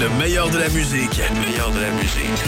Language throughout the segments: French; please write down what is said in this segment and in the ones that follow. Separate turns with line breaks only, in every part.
Le meilleur de la musique. Le meilleur de la musique.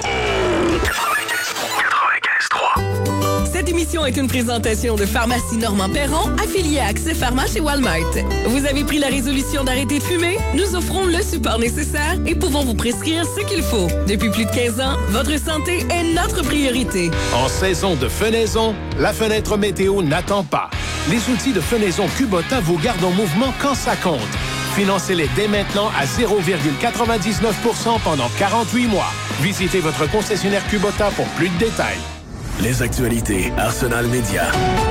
95.3.
Cette émission est une présentation de Pharmacie Normand Perron, affiliée à Accès Pharma chez Walmart. Vous avez pris la résolution d'arrêter de fumer? Nous offrons le support nécessaire et pouvons vous prescrire ce qu'il faut. Depuis plus de 15 ans, votre santé est notre priorité.
En saison de fenaison, la fenêtre météo n'attend pas. Les outils de fenaison Kubota vous gardent en mouvement quand ça compte. Financez-les dès maintenant à 0,99% pendant 48 mois. Visitez votre concessionnaire Kubota pour plus de détails.
Les actualités Arsenal Média.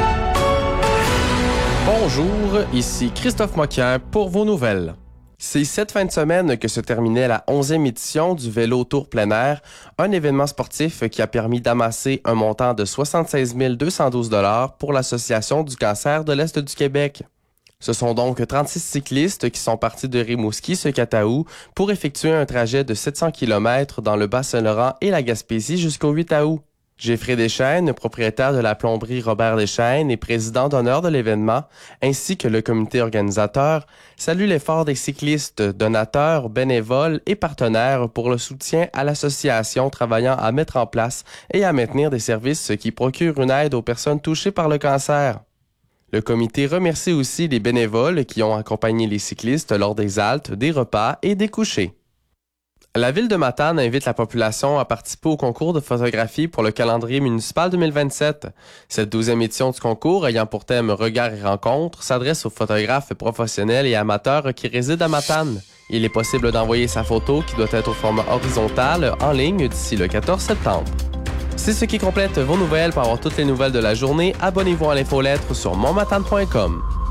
Bonjour, ici Christophe Moquin pour vos nouvelles. C'est cette fin de semaine que se terminait la 11e édition du Vélo Tour plein air, un événement sportif qui a permis d'amasser un montant de 76 212 $ pour l'Association du cancer de l'Est du Québec. Ce sont donc 36 cyclistes qui sont partis de Rimouski-Secataou pour effectuer un trajet de 700 km dans le Bas-Saint-Laurent et la Gaspésie jusqu'au 8 août. Geoffrey Deschênes, propriétaire de la plomberie Robert Deschênes et président d'honneur de l'événement, ainsi que le comité organisateur, salue l'effort des cyclistes, donateurs, bénévoles et partenaires pour le soutien à l'association travaillant à mettre en place et à maintenir des services qui procurent une aide aux personnes touchées par le cancer. Le comité remercie aussi les bénévoles qui ont accompagné les cyclistes lors des haltes, des repas et des couchers. La ville de Matane invite la population à participer au concours de photographie pour le calendrier municipal 2027. Cette 12e édition du concours, ayant pour thème Regards et rencontres, s'adresse aux photographes professionnels et amateurs qui résident à Matane. Il est possible d'envoyer sa photo, qui doit être au format horizontal, en ligne d'ici le 14 septembre. C'est ce qui complète vos nouvelles. Pour avoir toutes les nouvelles de la journée, abonnez-vous à l'infolettre sur monmatane.com.